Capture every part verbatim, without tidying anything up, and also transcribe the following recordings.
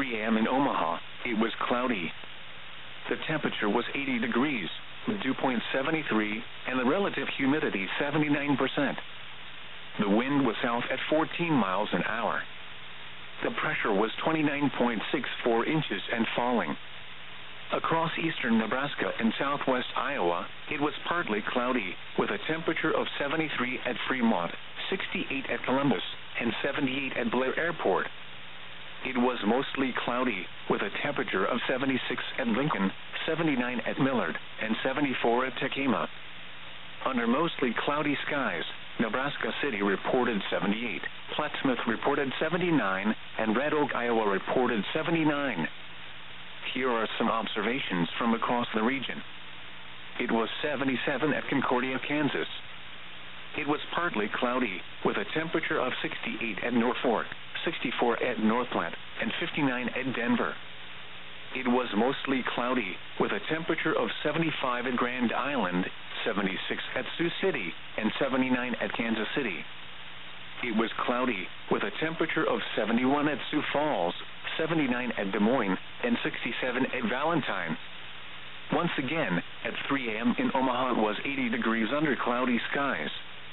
three a m in Omaha, it was cloudy. The temperature was eighty degrees, with dew point seventy-three, and the relative humidity seventy-nine percent. The wind was south at fourteen miles an hour. The pressure was twenty-nine point six four inches and falling. Across eastern Nebraska and southwest Iowa, it was partly cloudy, with a temperature of seventy-three at Fremont, sixty-eight at Columbus, and seventy-eight at Blair Airport. It was mostly cloudy, with a temperature of seventy-six at Lincoln, seventy-nine at Millard, and seventy-four at Tekamah. Under mostly cloudy skies, Nebraska City reported seventy-eight, Plattsmouth reported seventy-nine, and Red Oak, Iowa reported seventy-nine. Here are some observations from across the region. It was seventy-seven at Concordia, Kansas. It was partly cloudy, with a temperature of sixty-eight at Norfolk, sixty-four at Northland, and fifty-nine at Denver. It was mostly cloudy, with a temperature of seventy-five at Grand Island, seventy-six at Sioux City, and seventy-nine at Kansas City. It was cloudy, with a temperature of seventy-one at Sioux Falls, seventy-nine at Des Moines, and sixty-seven at Valentine. Once again, at three a m in Omaha, it was eighty degrees under cloudy skies.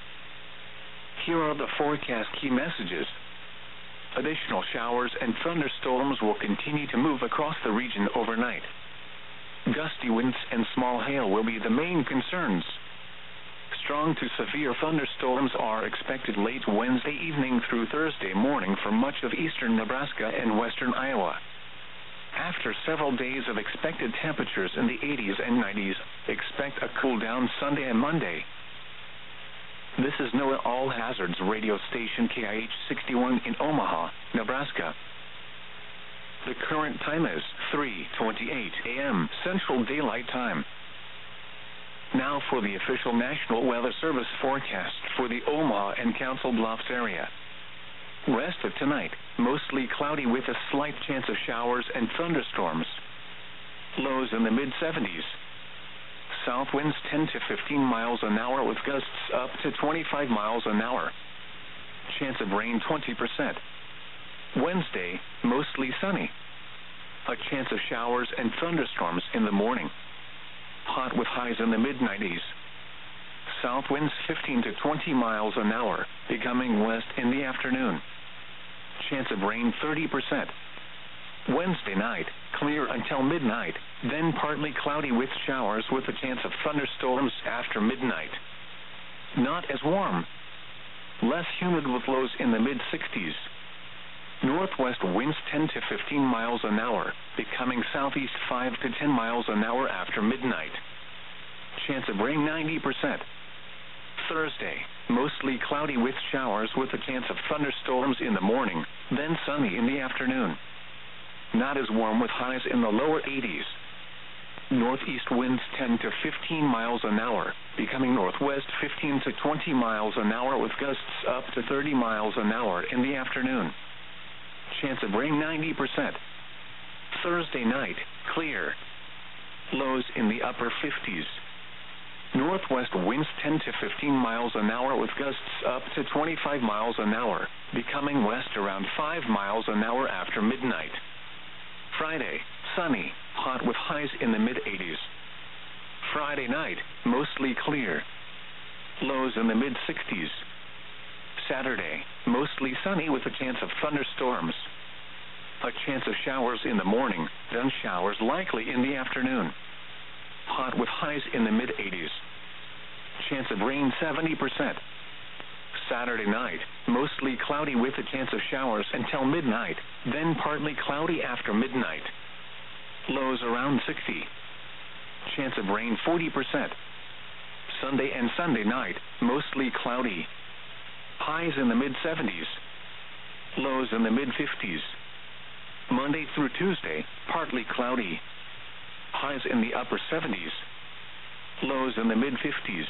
Here are the forecast key messages. Additional showers and thunderstorms will continue to move across the region overnight. Gusty winds and small hail will be the main concerns. Strong to severe thunderstorms are expected late Wednesday evening through Thursday morning for much of eastern Nebraska and western Iowa. After several days of expected temperatures in the eighties and nineties, expect a cool down Sunday and Monday. This is NOAA All Hazards radio station K I H sixty-one in Omaha, Nebraska. The current time is three twenty-eight a m Central Daylight Time. Now for the official National Weather Service forecast for the Omaha and Council Bluffs area. Rest of tonight, mostly cloudy with a slight chance of showers and thunderstorms. Lows in the mid seventies. South winds ten to fifteen miles an hour with gusts up to twenty-five miles an hour. Chance of rain twenty percent. Wednesday, mostly sunny. A chance of showers and thunderstorms in the morning. Hot with highs in the mid nineties. South winds fifteen to twenty miles an hour, becoming west in the afternoon. Chance of rain thirty percent. Wednesday night, clear until midnight, then partly cloudy with showers with a chance of thunderstorms after midnight. Not as warm. Less humid with lows in the mid sixties. Northwest winds ten to fifteen miles an hour, becoming southeast five to ten miles an hour after midnight. Chance of rain ninety percent. Thursday, mostly cloudy with showers with a chance of thunderstorms in the morning, then sunny in the afternoon. Not as warm with highs in the lower eighties. Northeast winds ten to fifteen miles an hour, becoming northwest fifteen to twenty miles an hour with gusts up to thirty miles an hour in the afternoon. Chance of rain ninety percent. Thursday night, clear. Lows in the upper fifties. Northwest winds ten to fifteen miles an hour with gusts up to twenty-five miles an hour, becoming west around five miles an hour after midnight. Friday, sunny, hot with highs in the mid eighties. Friday night, mostly clear. Lows in the mid sixties. Saturday, mostly sunny with a chance of thunderstorms. A chance of showers in the morning, then showers likely in the afternoon. Hot with highs in the mid eighties. Chance of rain seventy percent. Saturday night, mostly cloudy with a chance of showers until midnight, then partly cloudy after midnight. Lows around sixty. Chance of rain forty percent. Sunday and Sunday night, mostly cloudy. Highs in the mid seventies. Lows in the mid fifties. Monday through Tuesday, partly cloudy. Highs in the upper seventies. Lows in the mid fifties.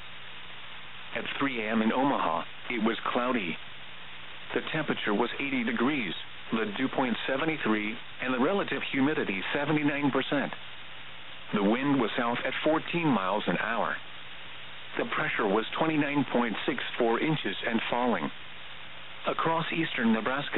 At three a m in Omaha, it was cloudy. The temperature was eighty degrees, the dew point seventy-three, and the relative humidity seventy-nine percent. The wind was south at fourteen miles an hour. The pressure was twenty-nine point six four inches and falling. Across eastern Nebraska